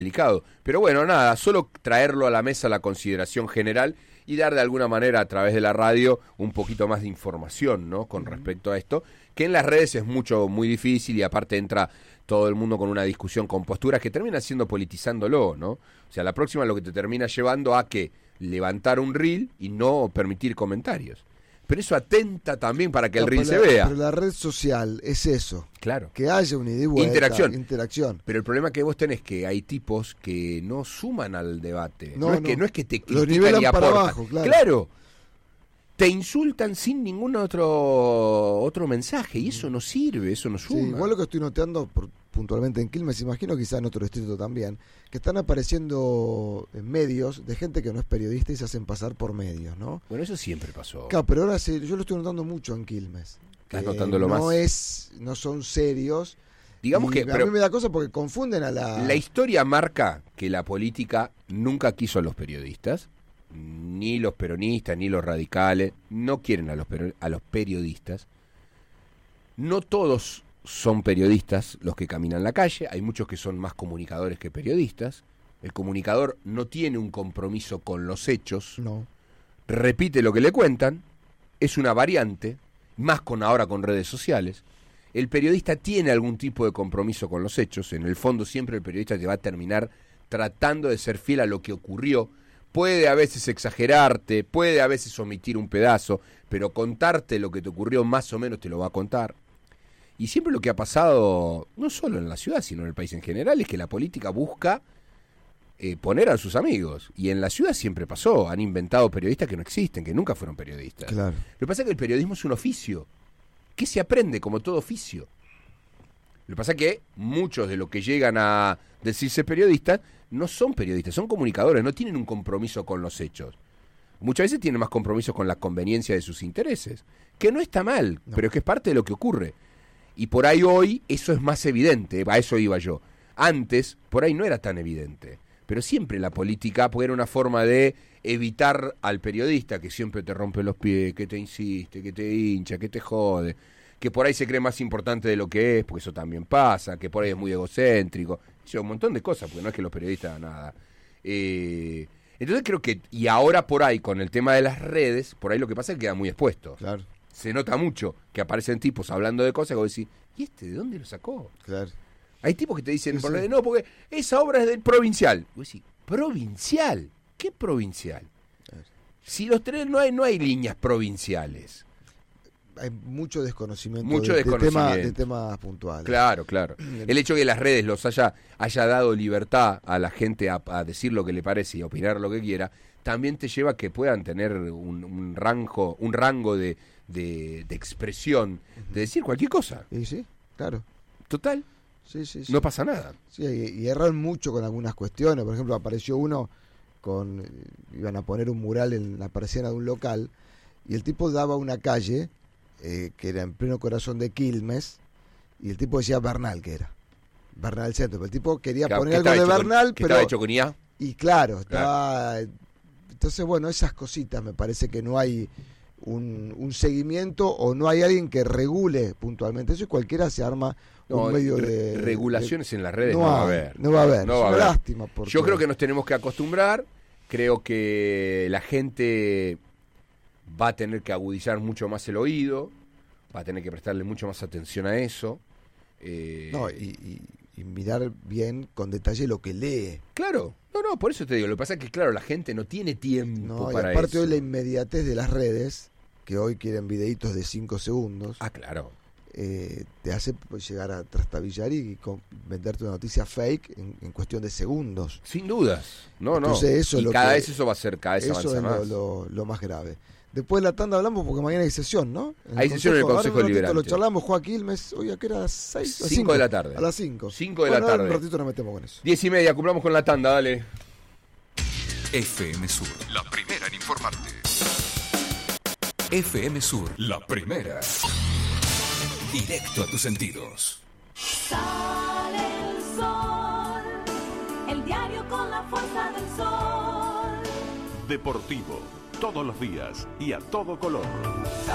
delicado. Pero bueno, nada, solo traerlo a la mesa la consideración general y dar de alguna manera a través de la radio un poquito más de información, ¿no? Con respecto a esto, que en las redes es muy difícil y aparte entra todo el mundo con una discusión con posturas que termina siendo politizándolo, ¿no? O sea, la próxima lo que te termina llevando a que levantar un reel y no permitir comentarios. Pero eso atenta también para que el reel se vea. Pero la red social es eso. Claro. Que haya una ida y vuelta, interacción. Pero el problema que vos tenés que hay tipos que no suman al debate. No es que te los critican nivelan y aportan. para abajo, Claro. Te insultan sin ningún otro mensaje y eso no sirve, eso no suma. Sí, igual lo que estoy notando puntualmente en Quilmes, imagino quizá en otro distrito también, que están apareciendo en medios de gente que no es periodista y se hacen pasar por medios, ¿no? Bueno, eso siempre pasó. Claro, pero ahora yo lo estoy notando mucho en Quilmes. ¿Estás notándolo más? No son serios. Digamos que a mí me da cosa porque confunden a La historia marca que la política nunca quiso a los periodistas, ni los peronistas, ni los radicales, no quieren a los periodistas. No todos son periodistas los que caminan la calle, hay muchos que son más comunicadores que periodistas. El comunicador no tiene un compromiso con los hechos, no repite lo que le cuentan, es una variante, más ahora con redes sociales. El periodista tiene algún tipo de compromiso con los hechos, en el fondo siempre el periodista te va a terminar tratando de ser fiel a lo que ocurrió. Puede a veces exagerarte, puede a veces omitir un pedazo, pero contarte lo que te ocurrió más o menos te lo va a contar. Y siempre lo que ha pasado, no solo en la ciudad, sino en el país en general, es que la política busca poner a sus amigos. Y en la ciudad siempre pasó, han inventado periodistas que no existen, que nunca fueron periodistas. Claro. Lo que pasa es que el periodismo es un oficio. ¿Qué se aprende como todo oficio? Lo que pasa es que muchos de los que llegan a decirse periodistas no son periodistas, son comunicadores, no tienen un compromiso con los hechos. Muchas veces tienen más compromiso con la conveniencia de sus intereses, que no está mal, pero es que es parte de lo que ocurre. Y por ahí hoy eso es más evidente, a eso iba yo. Antes, por ahí no era tan evidente, pero siempre la política era una forma de evitar al periodista que siempre te rompe los pies, que te insiste, que te hincha, que te jode, que por ahí se cree más importante de lo que es, porque eso también pasa, que por ahí es muy egocéntrico, un montón de cosas, porque no es que los periodistas nada. Entonces creo que, y ahora por ahí con el tema de las redes, por ahí lo que pasa es que queda muy expuesto. Claro. Se nota mucho que aparecen tipos hablando de cosas que vos decís, ¿y de dónde lo sacó? Claro. Hay tipos que te dicen, Sí, sí. No, porque esa obra es del provincial. Vos decís, ¿provincial? ¿Qué provincial? Claro. Si los tres no hay líneas provinciales. Hay mucho desconocimiento, de temas puntuales. Claro. El hecho de que las redes los haya dado libertad a la gente a decir lo que le parece y a opinar lo que quiera, también te lleva a que puedan tener un rango de expresión, de decir cualquier cosa. Sí, claro. Total. Sí. No pasa nada. Sí, y erran mucho con algunas cuestiones. Por ejemplo, apareció uno iban a poner un mural en la persiana de un local y el tipo daba una calle que era en pleno corazón de Quilmes y el tipo decía Bernal, que era Bernal Centro, pero el tipo quería poner algo de Bernal, pero estaba hecho con IA. Y claro, estaba. Entonces, bueno, esas cositas me parece que no hay un seguimiento o no hay alguien que regule puntualmente eso y cualquiera se arma un medio de regulaciones en las redes no va a haber. No va a haber. Es una lástima. Porque yo creo que nos tenemos que acostumbrar, creo que la gente va a tener que agudizar mucho más el oído, va a tener que prestarle mucho más atención a eso. Y mirar bien con detalle lo que lee. Claro, no, por eso te digo, lo que pasa es que claro, la gente no tiene tiempo para eso. Aparte hoy la inmediatez de las redes, que hoy quieren videitos de 5 segundos. Claro. Te hace llegar a trastabillar y venderte una noticia fake en cuestión de segundos. Sin dudas, Entonces, eso y cada vez eso va a ser, cada vez avanza más. Eso es lo más grave. Después de la tanda hablamos porque mañana hay sesión, ¿no? Hay sesión en el Consejo Deliberante. Lo charlamos, Joaquín Quilmes, hoy a qué era 5 de la tarde. A las 5. 5 de la tarde. Un ratito nos metemos con eso. 10:30, cumplamos con la tanda, dale. FM Sur, la primera en informarte. FM Sur, la primera. Directo a tus sentidos. Sale el sol, el diario con la fuerza del sol. Deportivo, todos los días y a todo color.